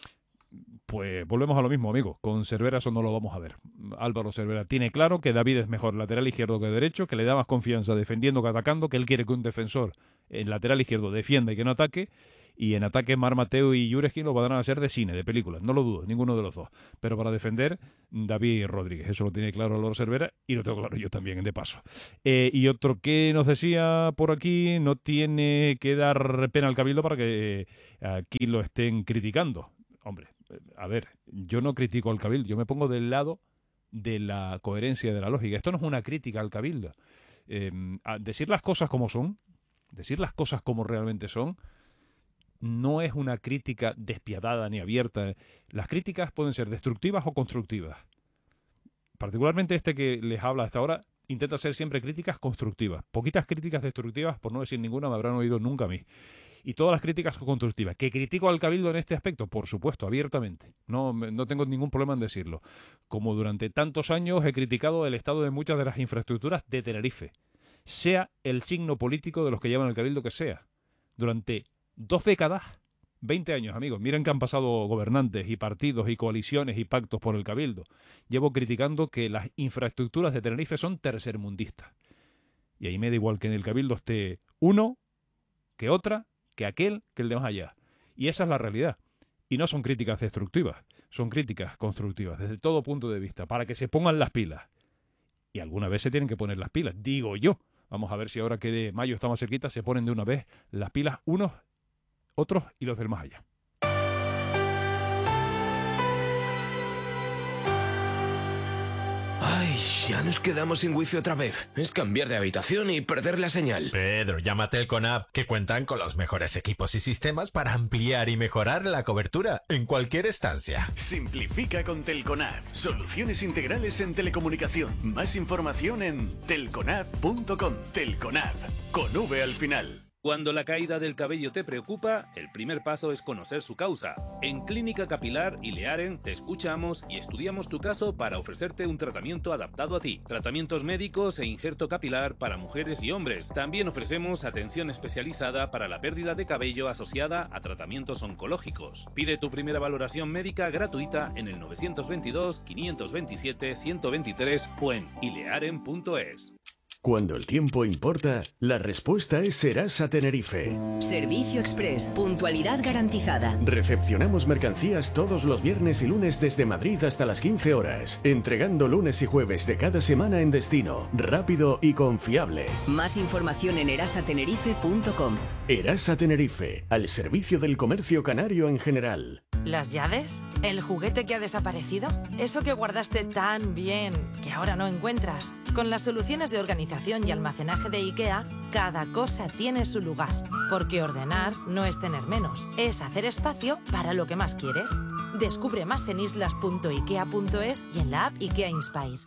S2: Pues volvemos a lo mismo, amigo. Con Cervera eso no lo vamos a ver. Álvaro Cervera tiene claro que David es mejor lateral izquierdo que derecho, que le da más confianza defendiendo que atacando, que él quiere que un defensor en lateral izquierdo defienda y que no ataque. Y en ataque Mar Mateo y Jureskin lo van a hacer de cine, de películas. No lo dudo, ninguno de los dos. Pero para defender, David Rodríguez. Eso lo tiene claro Álvaro Cervera y lo tengo claro yo también, de paso. Eh, y otro que nos decía por aquí, no tiene que dar pena al Cabildo para que eh, aquí lo estén criticando. Hombre, a ver, yo no critico al Cabildo, yo me pongo del lado de la coherencia y de la lógica. Esto no es una crítica al Cabildo. Eh, decir las cosas como son, decir las cosas como realmente son, no es una crítica despiadada ni abierta. Las críticas pueden ser destructivas o constructivas. Particularmente este que les habla hasta ahora intenta hacer siempre críticas constructivas. Poquitas críticas destructivas, por no decir ninguna, me habrán oído nunca a mí. Y todas las críticas constructivas. ¿Que critico al Cabildo en este aspecto? Por supuesto, abiertamente. No, no tengo ningún problema en decirlo. Como durante tantos años he criticado el estado de muchas de las infraestructuras de Tenerife. Sea el signo político de los que llevan el Cabildo que sea. Durante dos décadas, veinte años, amigos. Miren que han pasado gobernantes y partidos y coaliciones y pactos por el Cabildo. Llevo criticando que las infraestructuras de Tenerife son tercermundistas. Y ahí me da igual que en el Cabildo esté uno, que otra, que aquel, que el de más allá. Y esa es la realidad. Y no son críticas destructivas, son críticas constructivas, desde todo punto de vista, para que se pongan las pilas. Y alguna vez se tienen que poner las pilas, digo yo. Vamos a ver si ahora que de mayo está más cerquita, se ponen de una vez las pilas unos, otros y los del más allá.
S8: Ay, ya nos quedamos sin wifi otra vez. Es cambiar de habitación y perder la señal.
S10: Pedro, llama a Telconab, que cuentan con los mejores equipos y sistemas para ampliar y mejorar la cobertura en cualquier estancia.
S11: Simplifica con Telconab. Soluciones integrales en telecomunicación. Más información en telconab punto com. Telconab, con V al final.
S12: Cuando la caída del cabello te preocupa, el primer paso es conocer su causa. En Clínica Capilar Ilearen te escuchamos y estudiamos tu caso para ofrecerte un tratamiento adaptado a ti. Tratamientos médicos e injerto capilar para mujeres y hombres. También ofrecemos atención especializada para la pérdida de cabello asociada a tratamientos oncológicos. Pide tu primera valoración médica gratuita en el nueve dos dos, cinco dos siete, uno cero dos tres o en ilearen punto es.
S7: Cuando el tiempo importa, la respuesta es Serasa Tenerife.
S13: Servicio Express, puntualidad garantizada.
S7: Recepcionamos mercancías todos los viernes y lunes desde Madrid hasta las quince horas, entregando lunes y jueves de cada semana en destino, rápido y confiable.
S13: Más información en erasa tenerife punto com.
S7: Erasa Tenerife, al servicio del comercio canario en general.
S14: ¿Las llaves? ¿El juguete que ha desaparecido? ¿Eso que guardaste tan bien que ahora no encuentras? Con las soluciones de organización y almacenaje de IKEA, cada cosa tiene su lugar. Porque ordenar no es tener menos, es hacer espacio para lo que más quieres. Descubre más en islas punto ikea punto es y en la app IKEA Inspire.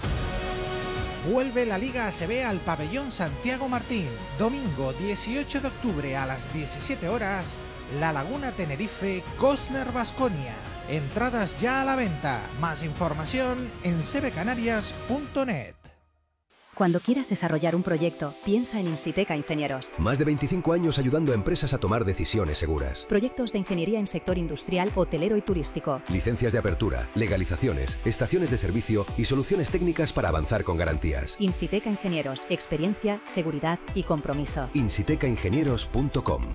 S15: Vuelve la Liga A C B al pabellón Santiago Martín. Domingo dieciocho de octubre a las diecisiete horas, La Laguna Tenerife, Cosner Baskonia. Entradas ya a la venta. Más información en c b canarias punto net.
S16: Cuando quieras desarrollar un proyecto, piensa en Insiteca Ingenieros.
S5: Más de veinticinco años ayudando a empresas a tomar decisiones seguras.
S16: Proyectos de ingeniería en sector industrial, hotelero y turístico.
S5: Licencias de apertura, legalizaciones, estaciones de servicio y soluciones técnicas para avanzar con garantías.
S16: Insiteca Ingenieros, experiencia, seguridad y compromiso.
S5: insiteca ingenieros punto com.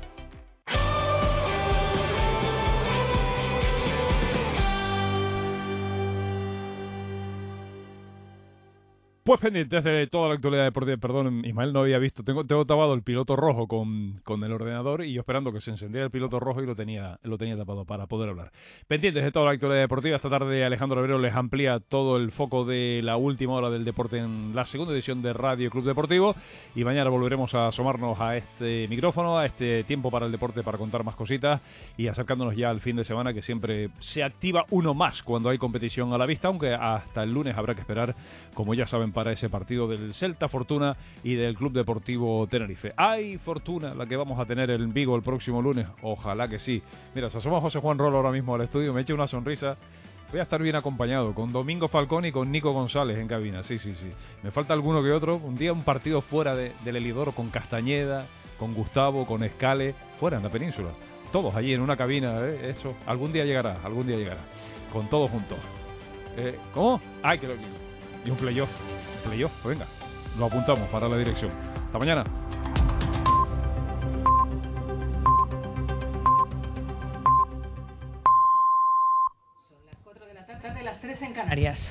S2: Pues pendientes de toda la actualidad deportiva. Perdón, Ismael, no había visto. Tengo, tengo tapado el piloto rojo con, con el ordenador y yo esperando que se encendiera el piloto rojo y lo tenía, lo tenía tapado para poder hablar. Pendientes de toda la actualidad deportiva. Esta tarde Alejandro Obrero les amplía todo el foco de la última hora del deporte en la segunda edición de Radio Club Deportivo. Y mañana volveremos a asomarnos a este micrófono, a este tiempo para el deporte, para contar más cositas y acercándonos ya al fin de semana, que siempre se activa uno más cuando hay competición a la vista, aunque hasta el lunes habrá que esperar, como ya saben, para ese partido del Celta Fortuna y del Club Deportivo Tenerife. ¡Ay, fortuna la que vamos a tener en Vigo el próximo lunes! Ojalá que sí. Mira, se asoma José Juan Rolo ahora mismo al estudio, me echa una sonrisa. Voy a estar bien acompañado, con Domingo Falcón y con Nico González en cabina. Sí, sí, sí. Me falta alguno que otro. Un día un partido fuera de, del Elidoro con Castañeda, con Gustavo, con Escale, fuera en la península. Todos allí en una cabina, ¿eh? Eso. Algún día llegará, algún día llegará. Con todos juntos. Eh, ¿Cómo? ¡Ay, que lo quiero! Y un playoff. Playoff, pues venga, lo apuntamos para la dirección. Hasta mañana.
S17: Son las cuatro de la tarde, las tres en Canarias.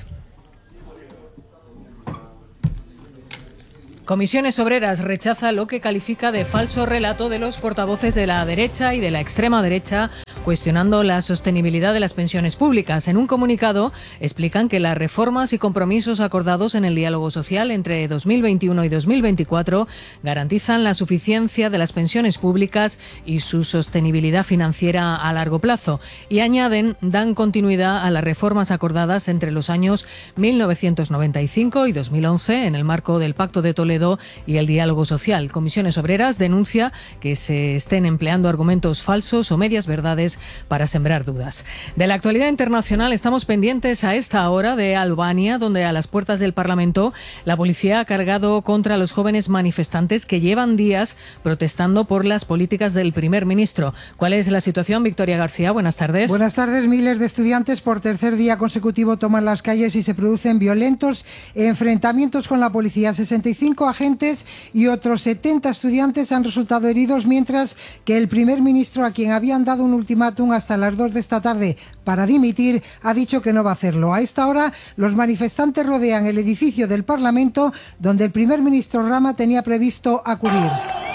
S17: Comisiones Obreras rechaza lo que califica de falso relato de los portavoces de la derecha y de la extrema derecha, cuestionando la sostenibilidad de las pensiones públicas. En un comunicado explican que las reformas y compromisos acordados en el diálogo social entre dos mil veintiuno y dos mil veinticuatro garantizan la suficiencia de las pensiones públicas y su sostenibilidad financiera a largo plazo. Y añaden, dan continuidad a las reformas acordadas entre los años mil novecientos noventa y cinco y dos mil once en el marco del Pacto de Toledo y el diálogo social. Comisiones Obreras denuncia que se estén empleando argumentos falsos o medias verdades para sembrar dudas. De la actualidad internacional estamos pendientes a esta hora de Albania, donde a las puertas del Parlamento la policía ha cargado contra los jóvenes manifestantes que llevan días protestando por las políticas del primer ministro. ¿Cuál es la situación? Victoria García, buenas tardes.
S18: Buenas tardes. Miles de estudiantes por tercer día consecutivo toman las calles y se producen violentos enfrentamientos con la policía. sesenta y cinco agentes y otros setenta estudiantes han resultado heridos, mientras que el primer ministro, a quien habían dado un ultimátum hasta las dos de esta tarde para dimitir, ha dicho que no va a hacerlo. A esta hora, los manifestantes rodean el edificio del Parlamento, donde el primer ministro Rama tenía previsto acudir.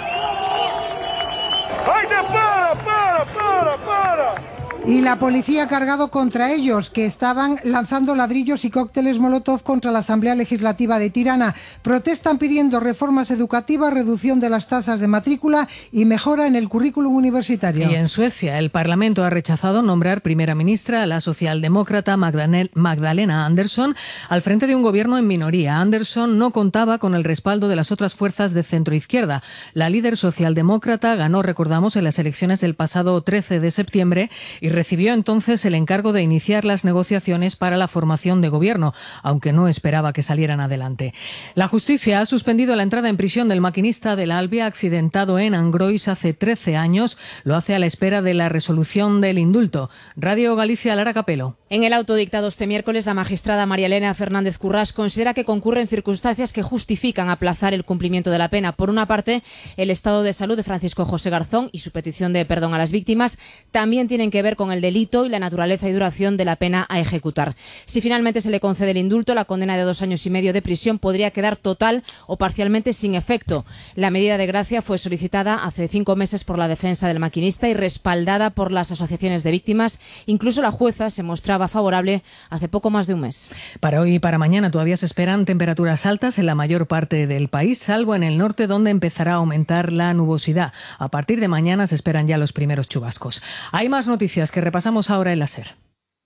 S19: ¡Para, para, para, para!
S18: Y la policía ha cargado contra ellos, que estaban lanzando ladrillos y cócteles Molotov contra la Asamblea Legislativa de Tirana. Protestan pidiendo reformas educativas, reducción de las tasas de matrícula y mejora en el currículum universitario.
S17: Y en Suecia, el Parlamento ha rechazado nombrar primera ministra a la socialdemócrata Magdalena Andersson al frente de un gobierno en minoría. Andersson no contaba con el respaldo de las otras fuerzas de centroizquierda. La líder socialdemócrata ganó, recordamos, en las elecciones del pasado trece de septiembre y recibió entonces el encargo de iniciar las negociaciones para la formación de gobierno, aunque no esperaba que salieran adelante. La justicia ha suspendido la entrada en prisión del maquinista del Albia accidentado en Angrois hace trece años. Lo hace a la espera de la resolución del indulto. Radio Galicia, Lara Capelo.
S20: En el auto dictado este miércoles, la magistrada María Elena Fernández Currás considera que concurren circunstancias que justifican aplazar el cumplimiento de la pena. Por una parte, el estado de salud de Francisco José Garzón y su petición de perdón a las víctimas también tienen que ver con el delito y la naturaleza y duración de la pena a ejecutar. Si finalmente se le concede el indulto, la condena de dos años y medio de prisión podría quedar total o parcialmente sin efecto. La medida de gracia fue solicitada hace cinco meses por la defensa del maquinista y respaldada por las asociaciones de víctimas. Incluso la jueza se mostraba favorable hace poco más de un mes.
S17: Para hoy y para mañana todavía se esperan temperaturas altas en la mayor parte del país, salvo en el norte, donde empezará a aumentar la nubosidad. A partir de mañana se esperan ya los primeros chubascos. Hay más noticias que repasamos ahora en la SER.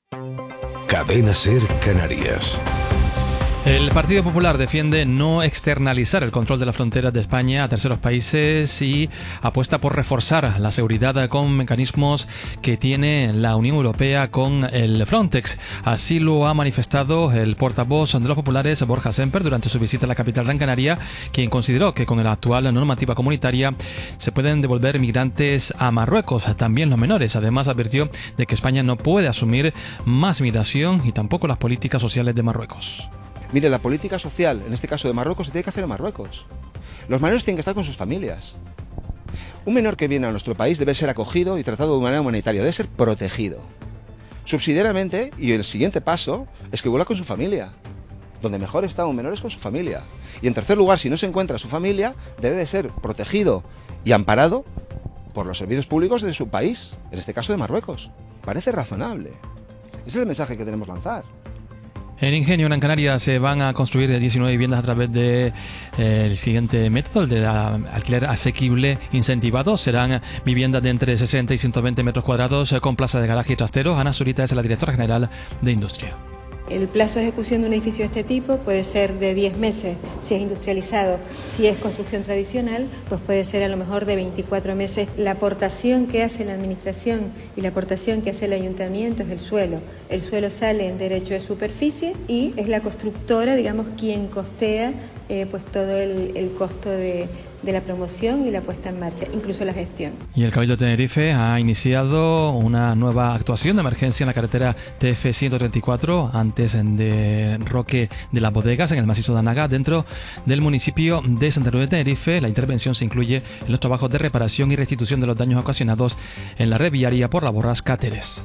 S5: Cadena SER Canarias.
S21: El Partido Popular defiende no externalizar el control de las fronteras de España a terceros países y apuesta por reforzar la seguridad con mecanismos que tiene la Unión Europea con el Frontex. Así lo ha manifestado el portavoz de los populares, Borja Semper, durante su visita a la capital Gran Canaria, quien consideró que con la actual normativa comunitaria se pueden devolver migrantes a Marruecos, también los menores. Además, advirtió de que España no puede asumir más migración y tampoco las políticas sociales de Marruecos.
S22: Mire, la política social, en este caso de Marruecos, se tiene que hacer en Marruecos. Los menores tienen que estar con sus familias. Un menor que viene a nuestro país debe ser acogido y tratado de manera humanitaria, debe ser protegido. Subsidiariamente, y el siguiente paso, es que vuelva con su familia. Donde mejor está un menor es con su familia. Y en tercer lugar, si no se encuentra su familia, debe de ser protegido y amparado por los servicios públicos de su país, en este caso de Marruecos. Parece razonable. Ese es el mensaje que tenemos que lanzar.
S21: En Ingenio, Gran Canaria, se van a construir diecinueve viviendas a través del de, eh, siguiente método, el de la alquiler asequible incentivado. Serán viviendas de entre sesenta y ciento veinte metros cuadrados con plaza de garaje y trastero. Ana Zurita es la directora general de Industria.
S3: El plazo de ejecución de un edificio de este tipo puede ser de diez meses si es industrializado. Si es construcción tradicional, pues puede ser a lo mejor de veinticuatro meses. La aportación que hace la administración y la aportación que hace el ayuntamiento es el suelo. El suelo sale en derecho de superficie y es la constructora, digamos, quien costea eh, pues todo el, el costo de, de la promoción y la puesta en marcha, incluso la gestión.
S21: Y el Cabildo de Tenerife ha iniciado una nueva actuación de emergencia en la carretera T F ciento treinta y cuatro antes de Roque de las Bodegas, en el macizo de Anaga, dentro del municipio de Santa Cruz de Tenerife. La intervención se incluye en los trabajos de reparación y restitución de los daños ocasionados en la red viaria por la borrasca Teres.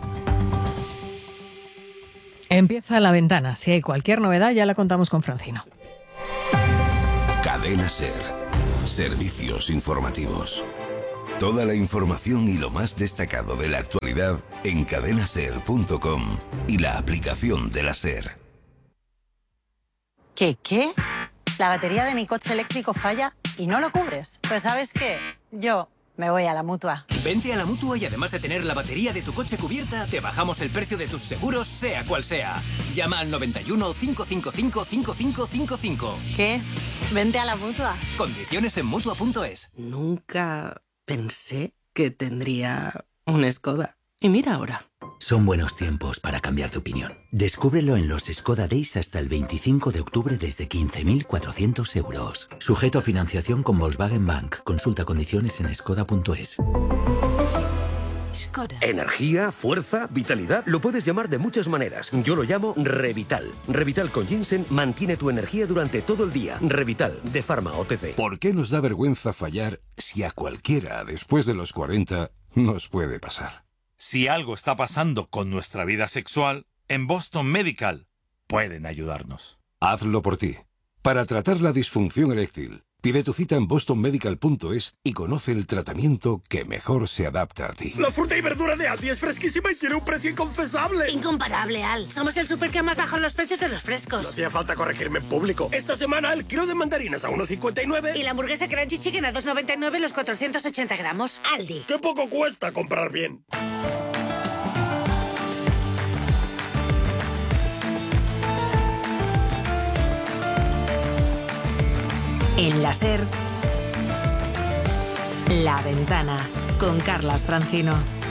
S17: Empieza La Ventana. Si hay cualquier novedad, ya la contamos con Francino.
S4: Cadena SER. Servicios informativos. Toda la información y lo más destacado de la actualidad en cadena ser punto com y la aplicación de la SER.
S23: ¿Qué qué? La batería de mi coche eléctrico falla y no lo cubres. Pues ¿sabes qué? Yo me voy a la Mutua.
S24: Vente a la Mutua y además de tener la batería de tu coche cubierta, te bajamos el precio de tus seguros, sea cual sea. Llama al noventa y uno, cinco cinco cinco, cinco cinco cinco cinco.
S23: ¿Qué? Vente a la Mutua.
S24: Condiciones en Mutua punto es.
S25: Nunca pensé que tendría un Skoda. Y mira ahora.
S26: Son buenos tiempos para cambiar de opinión. Descúbrelo en los Skoda Days hasta el veinticinco de octubre desde quince mil cuatrocientos euros. Sujeto a financiación con Volkswagen Bank. Consulta condiciones en skoda punto es.
S27: Energía, fuerza, vitalidad, lo puedes llamar de muchas maneras. Yo lo llamo Revital. Revital con ginseng mantiene tu energía durante todo el día. Revital, de Pharma O T C.
S28: ¿Por qué nos da vergüenza fallar si a cualquiera después de los cuarenta nos puede pasar?
S29: Si algo está pasando con nuestra vida sexual, en Boston Medical pueden ayudarnos.
S28: Hazlo por ti. Para tratar la disfunción eréctil, pide tu cita en boston medical punto es y conoce el tratamiento que mejor se adapta a ti.
S30: La fruta y verdura de Aldi es fresquísima y tiene un precio inconfesable.
S31: Incomparable, Al. Somos el súper que más baja los precios de los frescos.
S30: No hacía falta corregirme en público. Esta semana el kilo de mandarinas a uno cincuenta y nueve.
S31: Y la hamburguesa Crunchy Chicken a dos noventa y nueve los cuatrocientos ochenta gramos. Aldi.
S30: ¡Qué poco cuesta comprar bien!
S6: En la SER, La Ventana, con Carlas Francino.